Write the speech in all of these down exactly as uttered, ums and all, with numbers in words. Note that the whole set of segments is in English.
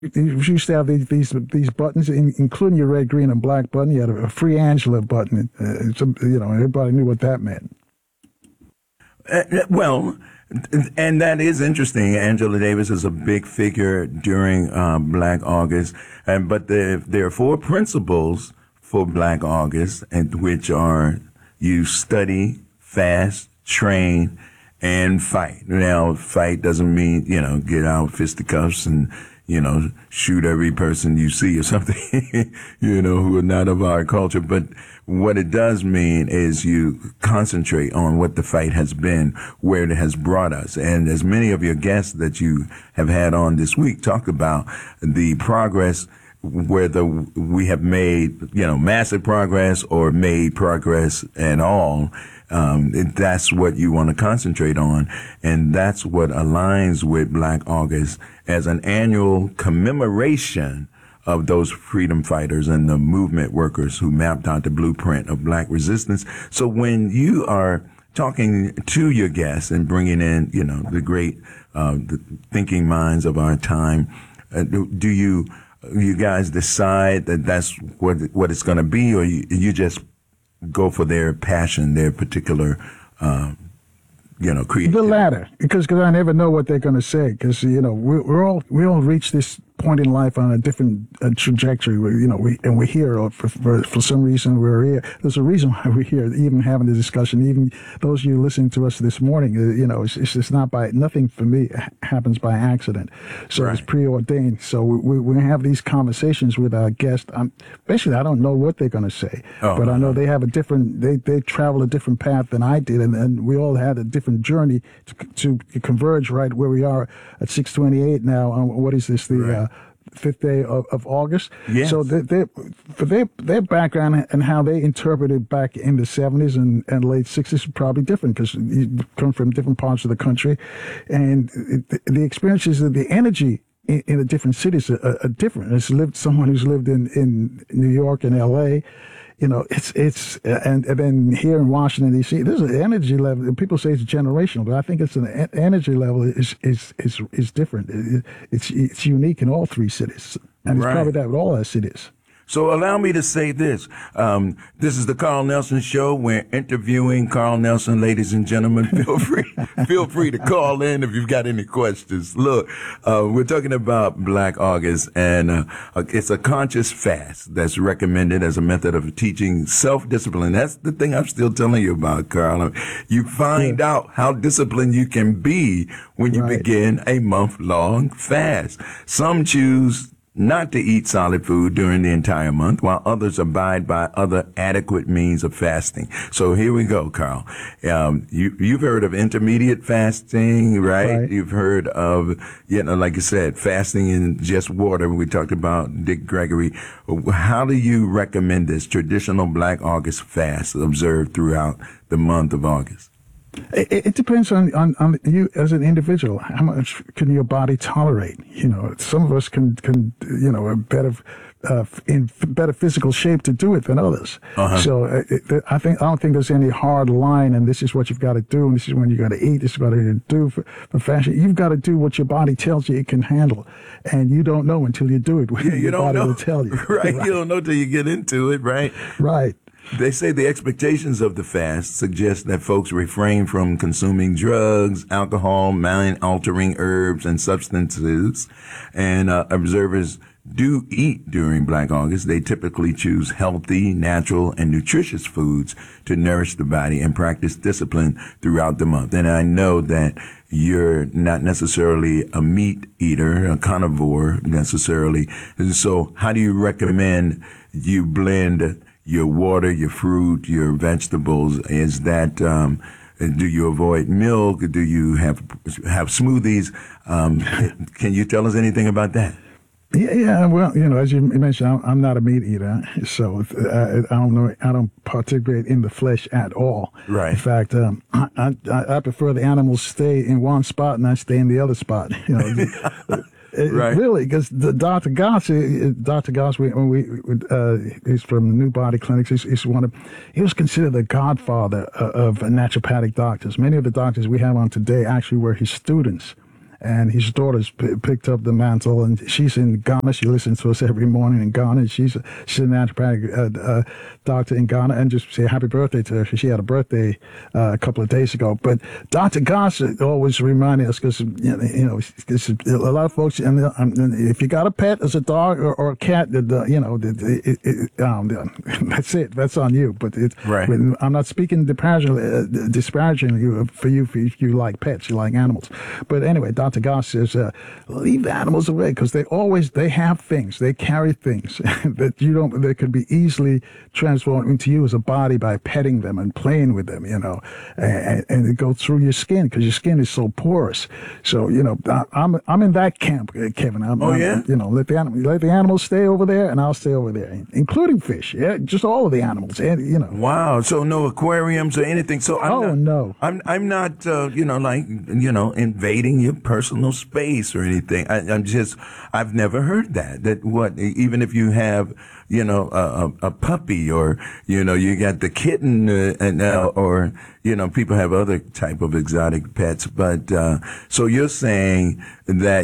You used to have these these, these buttons, in, including your red, green, and black button. You had a, a free Angela button. Uh, some, you know, everybody knew what that meant. Uh, well, and that is interesting. Angela Davis is a big figure during uh, Black August, and but there there are four principles for Black August, and which are you study, fast, train, and fight. Now, fight doesn't mean, you know, get out fisticuffs and, you know, shoot every person you see or something, you know, who are not of our culture. But what it does mean is you concentrate on what the fight has been, where it has brought us. And as many of your guests that you have had on this week talked about the progress, whether we have made, you know, massive progress or made progress at all. Um, it, that's what you want to concentrate on. And that's what aligns with Black August as an annual commemoration of those freedom fighters and the movement workers who mapped out the blueprint of Black resistance. So when you are talking to your guests and bringing in, you know, the great, uh, the thinking minds of our time, uh, do, do you, you guys decide that that's what, what it's going to be, or you, you just go for their passion, their particular, uh, you know, creativity? The latter, because cause I never know what they're going to say. Because you know, we're, we're all we all reach this point in life on a different uh, trajectory. Where, you know, we and we're here or for, for for some reason we're here. There's a reason why we're here, even having the discussion. Even those of you listening to us this morning, uh, you know, it's, it's it's not by nothing for me happens by accident. So right. It's preordained. So we, we we have these conversations with our guests. I'm, basically, I don't know what they're going to say, oh, but I know they have a different. They they travel a different path than I did, and, and we all had a different journey to, to converge right where we are at six twenty-eight now. On what is this? The right. uh, fifth day of, of August. Yes. So they, they, for their their background and how they interpreted back in the seventies and, and late sixties is probably different because you come from different parts of the country, and it, the experiences of the energy in, in the different cities are, are different. It's lived someone who's lived in, in New York and L A. You know, it's, it's, and, and then here in Washington, D C, there's an energy level. People say it's generational, but I think it's an energy level is, is, is, is different. It, it's, it's unique in all three cities. And it's right. probably that with all our cities. So allow me to say this. Um, this is the Carl Nelson Show. We're interviewing Carl Nelson. Ladies and gentlemen, feel free, feel free to call in if you've got any questions. Look, uh, we're talking about Black August, and uh, it's a conscious fast that's recommended as a method of teaching self-discipline. That's the thing I'm still telling you about, Carl. You find yeah. out how disciplined you can be when you right. begin a month-long fast. Some choose not to eat solid food during the entire month, while others abide by other adequate means of fasting. So here we go, Carl. Um, you, you've heard of intermediate fasting, right? right? You've heard of, you know, like you said, fasting in just water. We talked about Dick Gregory. How do you recommend this traditional Black August fast observed throughout the month of August? It, it depends on, on, on you as an individual. How much can your body tolerate? You know, some of us can, can you know, are better, uh, in better physical shape to do it than others. Uh-huh. So uh, it, I think I don't think there's any hard line, and this is what you've got to do, and this is when you got to eat. This is what you do for, for fashion. You've got to do what your body tells you it can handle, and you don't know until you do it. Yeah, you your don't body know. will tell you. Right. right, you don't know till you get into it. Right, right. They say the expectations of the fast suggest that folks refrain from consuming drugs, alcohol, mind-altering herbs, and substances. And uh, observers do eat during Black August. They typically choose healthy, natural, and nutritious foods to nourish the body and practice discipline throughout the month. And I know that you're not necessarily a meat eater, a carnivore necessarily. And so how do you recommend you blend your water, your fruit, your vegetables? Is that, um, do you avoid milk? Do you have, have smoothies? Um, can you tell us anything about that? Yeah, yeah. Well, you know, as you mentioned, I'm, I'm not a meat eater, so I, I don't know. I don't participate in the flesh at all. Right. In fact, um, I, I, I prefer the animals stay in one spot and I stay in the other spot. You know. It, right. Really, because Doctor Goss, Doctor Goss, we, when we, uh, he's from New Body Clinics. He's, he's one of, he was considered the godfather of naturopathic doctors. Many of the doctors we have on today actually were his students, and his daughter's p- picked up the mantle, and she's in Ghana. She listens to us every morning in Ghana. She's a, she's a naturopathic uh, uh, doctor in Ghana, and just say happy birthday to her. She had a birthday uh, a couple of days ago. But Doctor Goss always reminded us because you know, you know it's, a lot of folks, and, and if you got a pet as a dog or, or a cat, the, the, you know, the, it, it, um, the, that's it. That's on you. But it, Right. I'm not speaking disparagingly, uh, disparagingly for you if you like pets, you like animals. But anyway, Doctor Goss says, uh, leave the animals away because they always, they have things, they carry things that you don't, that could be easily transformed into you as a body by petting them and playing with them, you know, and, and it goes through your skin because your skin is so porous. So, you know, I, I'm I'm in that camp, Kevin. I'm, Oh, I'm, yeah? You know, let the, animal, let the animals stay over there and I'll stay over there, including fish. Yeah, just all of the animals, and, you know. Wow. So no aquariums or anything. So I'm Oh, not, no. I'm I'm not uh, you know like you know invading your personal space or anything. I, I'm just I've never heard that. That what even if you have you know a, a, a puppy or you know you got the kitten uh, and uh, or you know people have other type of exotic pets. But uh, so you're saying that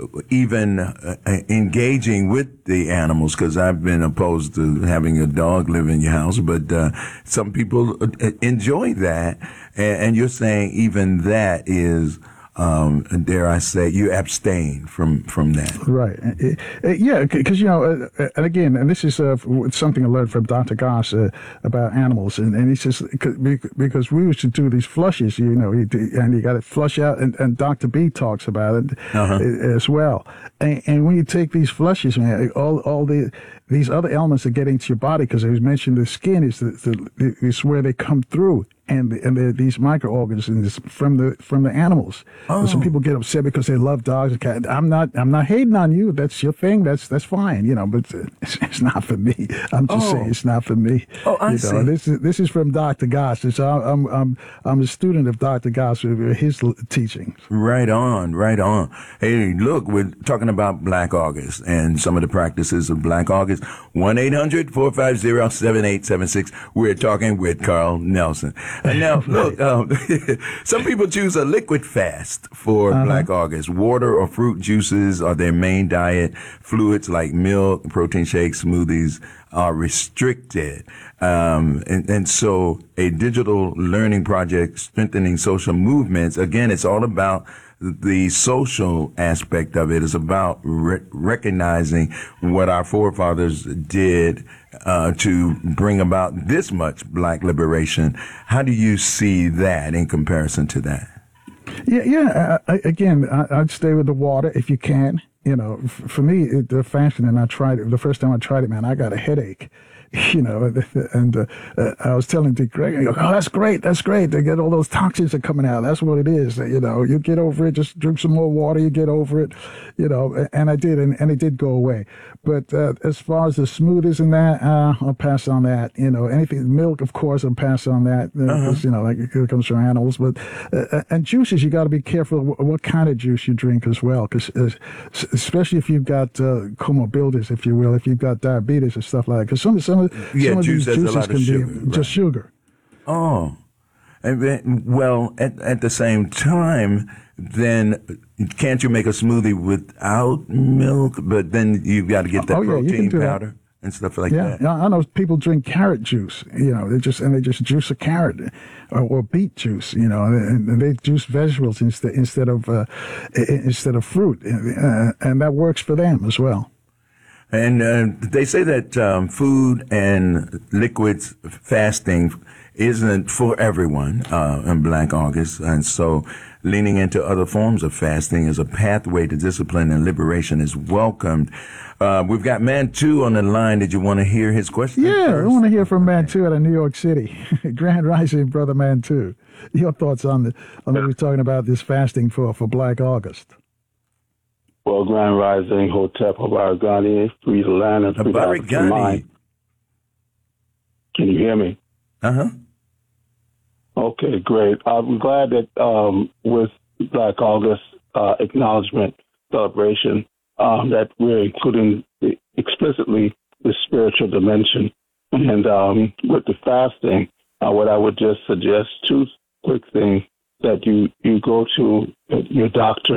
even uh, engaging with the animals, because I've been opposed to having a dog live in your house, but uh, some people enjoy that, and, and you're saying even that is, um, dare I say, you abstain from from that. Right. Uh, uh, yeah, because, you know, uh, uh, and again, and this is uh, something I learned from Doctor Goss uh, about animals. And, and he says, because we used to do these flushes, you know, and you got to flush out, and, and Doctor B talks about it Uh-huh. as well. And, and when you take these flushes, man, all all the these other elements that get into your body, because as mentioned, the skin is the, the, is where they come through. And the, and the, these microorganisms from the from the animals. Oh. And some people get upset because they love dogs and cats. I'm not I'm not hating on you. That's your thing. That's that's fine. You know, but it's, it's not for me. I'm just Oh. saying it's not for me. Oh, I you know, see. This is this is from Doctor Goss. So I'm I'm I'm a student of Doctor Goss with his teachings. Right on, right on. Hey, look, we're talking about Black August and some of the practices of Black August. one eight hundred four five zero seven eight seven six. We're talking with Carl Nelson. And now, look, um, some people choose a liquid fast for Uh-huh. Black August. Water or fruit juices are their main diet. Fluids like milk, protein shakes, smoothies are restricted. Um, and, and so a digital learning project strengthening social movements, again, it's all about the social aspect of it. Is about re- recognizing what our forefathers did uh, to bring about this much Black liberation. How do you see that in comparison to that? Yeah, yeah. I, I, again, I, I'd stay with the water if you can. You know, f- for me, it, the fashion, and I tried it. The first time I tried it, man, I got a headache. You know, and uh, uh, I was telling Dick Greg, I go, oh, that's great, that's great. They get all those toxins are coming out. That's what it is. You know, you get over it. Just drink some more water. You get over it. You know, and I did, and, and it did go away. But uh, as far as the smoothies and that, uh, I'll pass on that. You know, anything milk, of course, I'll pass on that because uh, uh-huh. you know, like it comes from animals. But uh, and juices, you got to be careful what, what kind of juice you drink as well, because uh, especially if you've got uh, comorbidities, if you will, if you've got diabetes and stuff like that, because some some Yeah, some of juice these has a juices lot of can sugar, be right. just sugar. Oh, and then, well, at, at the same time, then can't you make a smoothie without milk? But then you've got to get that Oh, yeah, you can protein do that. powder and stuff like Yeah, that. yeah, I know people drink carrot juice. You know, they just and they just juice a carrot or, or beet juice. You know, and, and they juice vegetables instead instead of uh, instead of fruit, uh, and that works for them as well. And uh, they say that um, food and liquids fasting isn't for everyone uh, in Black August. And so leaning into other forms of fasting as a pathway to discipline and liberation is welcomed. Uh, we've got Man two on the line. Did you want to hear his question? Yeah, first? I want to hear from Man Two out of New York City. Grand Rising, brother Man Two. Your thoughts on the on what we're talking about this fasting for for Black August? Well, Grand Rising, Hotep Abarigani, free the land and free the African mind. Can you hear me? Uh-huh. Okay, great. I'm glad that um, with Black August uh, acknowledgement celebration, um, that we're including the, explicitly the spiritual dimension. And um, with the fasting, uh, what I would just suggest, two quick things, that you, you go to your doctor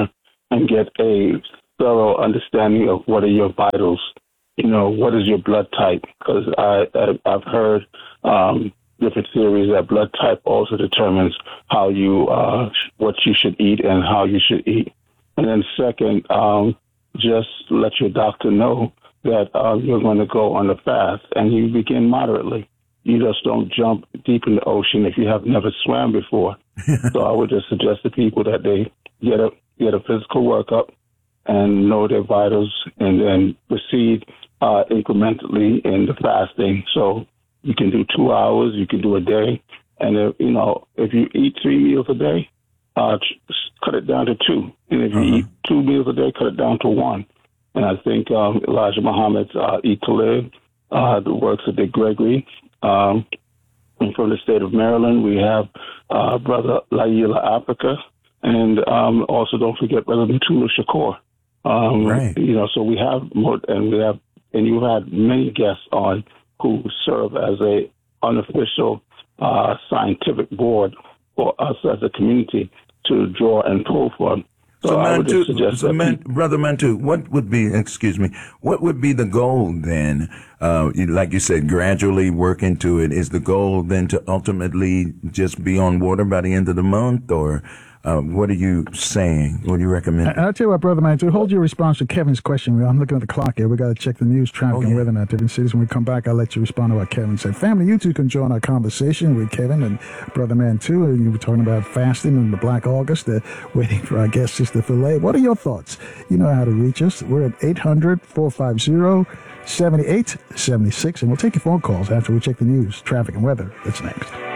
and get a thorough understanding of what are your vitals. You know, what is your blood type? Because I, I, I've heard um, different theories that blood type also determines how you, uh, what you should eat and how you should eat. And then second, um, just let your doctor know that uh, you're going to go on a fast, and you begin moderately. You just don't jump deep in the ocean if you have never swam before. So I would just suggest to people that they get a get a physical workup and know their vitals, and then proceed uh, incrementally in the fasting. So you can do two hours, you can do a day, and if, you know, if you eat three meals a day, uh, cut it down to two, and if you Uh-huh. eat two meals a day, cut it down to one. And I think um, Elijah Muhammad's uh, Eat to Live, uh, the works of Dick Gregory. Um, and from the state of Maryland, we have uh, Brother Laila Africa, and um, also don't forget Brother Mutulu Shakur. Um, Right. You know, so we have more, and we have, and you've had many guests on who serve as a unofficial uh, scientific board for us as a community to draw and pull from. So, So, I would Mantu, just suggest so that Man, people- Brother Mantu, what would be, excuse me, what would be the goal then? Uh, you, like you said, gradually work into it. Is the goal then to ultimately just be on water by the end of the month, or uh, what are you saying? What do you recommend? And I'll tell you what, Brother Man, to hold your response to Kevin's question, I'm looking at the clock here. We got to check the news, traffic, Oh, and yeah. weather in our different cities. When we come back, I'll let you respond to what Kevin said. Family, you two can join our conversation with Kevin and Brother Man, too. And you were talking about fasting and the Black August, uh, waiting for our guest, Sister Filet. What are your thoughts? You know how to reach us. We're at eight hundred, four five zero, seven eight seven six, and we'll take your phone calls after we check the news, traffic, and weather. That's next.